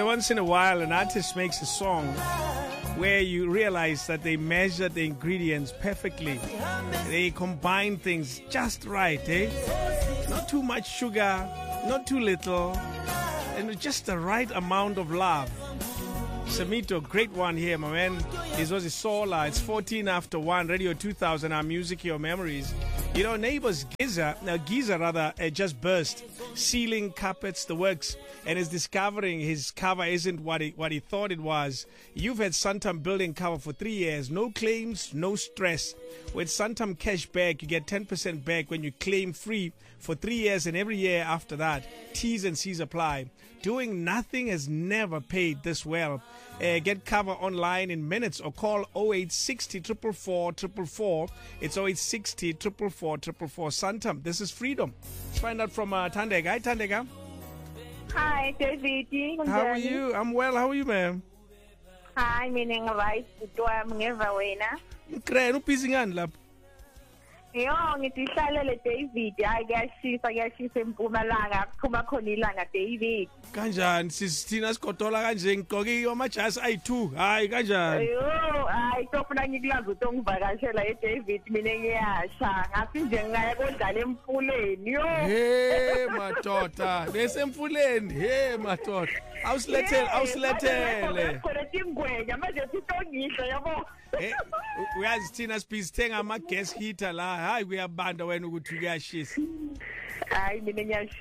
once in a while an artist makes a song where you realize that they measure the ingredients perfectly. They combine things just right, eh? Not too much sugar, not too little, and just the right amount of love. Samito, great one here, my man. This was Sola. It's 14 after 1. Radio 2000, our music, your memories. You know, neighbor's Giza just burst, ceiling, carpets, the works, and is discovering his cover isn't what he thought it was. You've had Santam building cover for 3 years. No claims, no stress. With Santam cash back, you get 10% back when you claim free for 3 years, and every year after that, T's and C's apply. Doing nothing has never paid this well. Get cover online in minutes or call 0860 444 444. It's 0860 444 444. Santam, this is freedom. Let's find out from Thandeka. Hi, Thandeka. Hi, David. How are you? I'm well. How are you, ma'am? Hi, mina right. Kutwa mngeva wena. Ngikren ubhizi ngani lapho? Yo, ngitihlalele David. Hayi kuyashisa eMpumalanga. Kuphuma khona ilanga David. Kanjani sisithina sigodola kanje ngigqoke amajasi ayi2. Hayi kanjani? Yo, hayi tofuna ngikulaza utongivakashela eDavid mina ngiyasha. Ngathi nje ngaya kodlala emfuleni. Yo. Hey madoda, besemfuleni. Hey madoda. Awusilethele. Khona tingwenya manje sitongihla yabo. Uyazi thina sibhizithenga ama-gas heater la. Hayi kuyabanda wena ukuthi kuyashisa. Hayi mina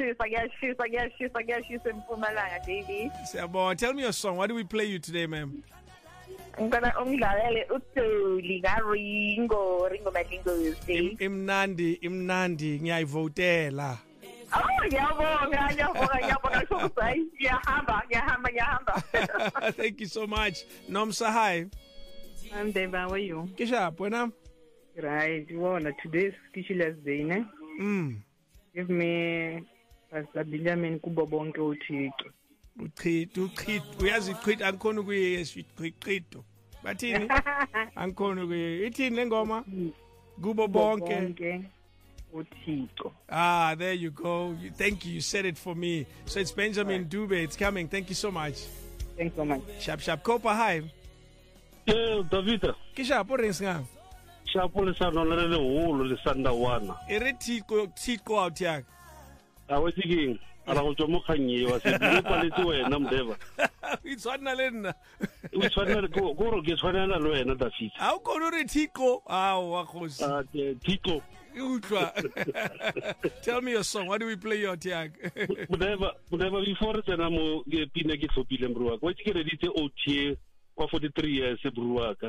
ngiyashisa eMpumalanga David. Siyabonga. Tell me your song. What do we play you today, ma'am? Ngicela ungidlalele uDoli kaRingo Madlingozi. Imnandi ngiyayivotela. Oh, ngiyabonga shokusayi. Ngiyahamba. Thank you so much. Nomsa, hi. I'm Dave, how are you? Kisha, wena? Right, well, today's Kishila's Day, ne? Give me Benjamin kubo bonke uThixo. Uqhito uyazi iqhito angikhona ukuyesho iqhito. Bathini? Angikhona ukuye. Ithini lengoma? Kubo bonke uThixo. Ah, there you go. Thank you. You said it for me. So it's Benjamin Dube. It's coming. Thank you so much. Thanks so much. Sharp. Kopa, hi. Davida. Kisha po rings nga. Shapo le sana le holo le sanda wana. Ere tiko out yak. Awe tsiking. Ara go tswa mo khanyewa se di paletse wena mdeva. Itswana le nna. Itswana go ro ke tswana le wena Davida. A o kono re tiko. Wa khosi. Tiko. Utlwa. Tell me your song. What do we play your tag? Mdeva before tsena mo ke pina ke tlhopile mruwa. Go tsikere ditse OT kwa 43 years Bruaka.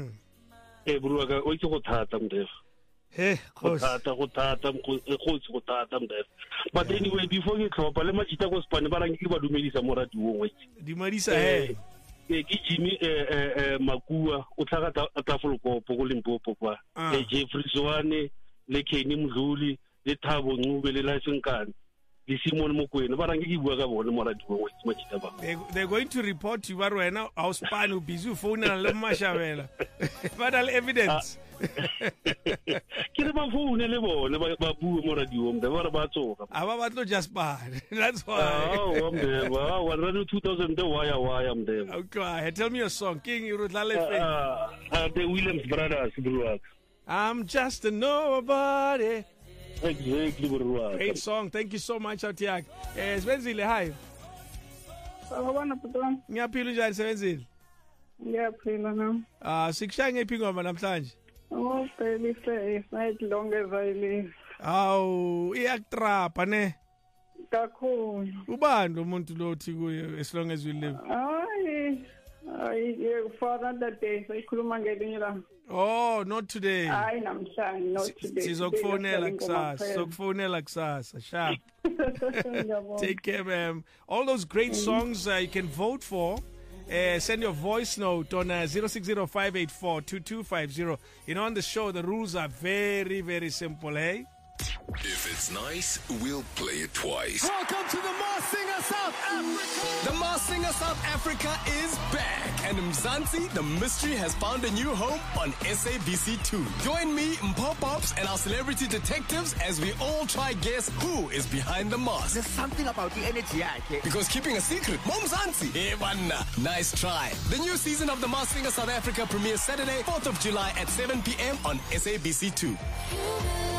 Bruaka o itse go thata mdef. Go thata mdef. But anyway, before you tlhopa le machita go spane ba rang ke ba dumedisa mo radio we. Dumedisa ke Jimmy Makua o tlhaga Tafolkopo go Limpopo kwa. Jeffrey Zwane le Kenny Mdluli le Thabo Ncube le Lasenkane. They're going to report you right now. Our spine will be phone and mashavela. But all evidence. Just bad. That's why. Oh, 2000 okay, tell me your song. King the Williams Brothers. I'm just a nobody. Exactly. Great song. Thank you so much, Atiak. Svenzile, hi. Ngiyaphila njani Svenzile? Ngiyaphila na. Sikushaya ngephi ngoma namhlanje? Oh, baby, say night long as I live. Awu, iyakutrapa ne? Kakhulu. Ubani lo muntu lo uthi kuye as long as we live? For another day, sayikhuluma ngelinye la. Oh, not today. Hayi namhlanje, not today. Sizokufonela kusasa. Sharp. Take care, ma'am. All those great songs you can vote for. Send your voice note on 060-584-2250. You know, on the show, the rules are very, very simple, hey? If it's nice, we'll play it twice. Welcome to the Masked Singer South Africa. The Masked Singer South Africa is back. and Mzansi, the mystery has found a new home on SABC2. Join me, Mpho Pops, and our celebrity detectives as we all try guess who is behind the mask. There's something about the energy, okay? Because keeping a secret, Mzansi. Hey, manna. Nice try. The new season of The Masked Singer South Africa premieres Saturday, 4th of July at 7 p.m. on SABC2.